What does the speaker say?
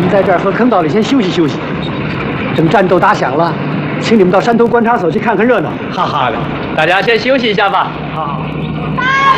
们在这儿和坑道里先休息休息。等战斗打响了，请你们到山头观察所去看看热闹。 好好的，大家先休息一下吧。 好。 大